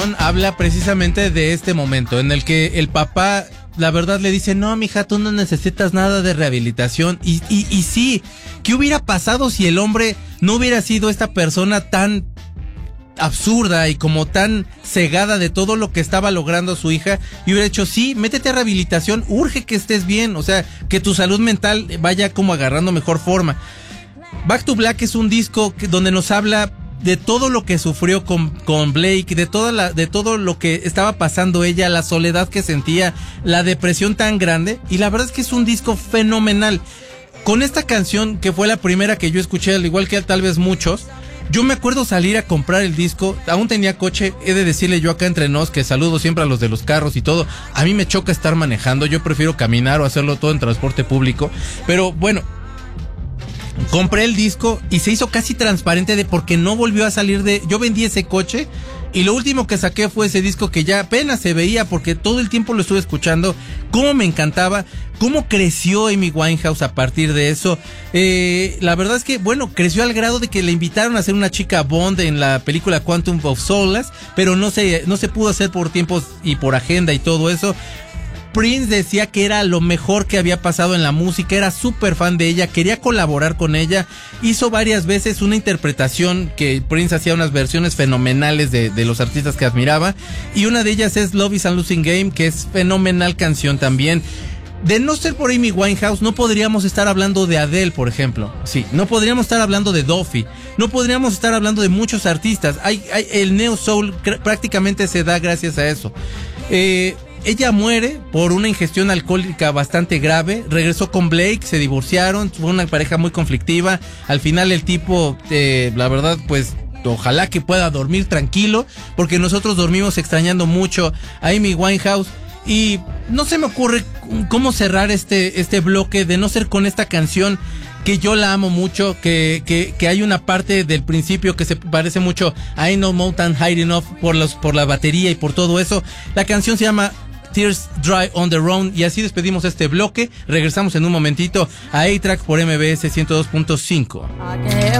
Habla precisamente de este momento en el que el papá, la verdad, le dice: no, mija, tú no necesitas nada de rehabilitación. Y sí, ¿qué hubiera pasado si el hombre no hubiera sido esta persona tan absurda y como tan cegada de todo lo que estaba logrando su hija, y hubiera dicho: sí, métete a rehabilitación, urge que estés bien, o sea, que tu salud mental vaya como agarrando mejor forma? Back to Black es un disco donde nos habla de todo lo que sufrió con Blake, de todo lo que estaba pasando ella, la soledad que sentía, la depresión tan grande, y la verdad es que es un disco fenomenal. Con esta canción, que fue la primera que yo escuché, al igual que tal vez muchos, yo me acuerdo salir a comprar el disco, aún tenía coche, he de decirle yo acá entre nos, que saludo siempre a los de los carros y todo, a mí me choca estar manejando, yo prefiero caminar o hacerlo todo en transporte público, pero bueno, compré el disco y se hizo casi transparente porque no volvió a salir de... Yo vendí ese coche y lo último que saqué fue ese disco que ya apenas se veía porque todo el tiempo lo estuve escuchando. Cómo me encantaba, cómo creció Amy Winehouse a partir de eso. La verdad es que, bueno, creció al grado de que le invitaron a ser una chica Bond en la película Quantum of Solace, pero no se pudo hacer por tiempos y por agenda y todo eso. Prince decía que era lo mejor que había pasado en la música, era súper fan de ella, quería colaborar con ella, hizo varias veces una interpretación que Prince hacía unas versiones fenomenales de los artistas que admiraba, y una de ellas es Love is a Losing Game, que es fenomenal canción también. De no ser por Amy Winehouse, no podríamos estar hablando de Adele, por ejemplo. Sí, no podríamos estar hablando de Duffy, no podríamos estar hablando de muchos artistas. El Neo Soul prácticamente se da gracias a eso. Ella muere por una ingestión alcohólica bastante grave, regresó con Blake, se divorciaron, fue una pareja muy conflictiva. Al final el tipo, la verdad, pues ojalá que pueda dormir tranquilo, porque nosotros dormimos extrañando mucho a Amy Winehouse. Y no se me ocurre cómo cerrar este bloque de no ser con esta canción, que yo la amo mucho, que hay una parte del principio que se parece mucho a Ain't No Mountain High Enough por la batería y por todo eso. La canción se llama Tears Dry on the Road, y así despedimos este bloque. Regresamos en un momentito a A-Track por MBS 102.5.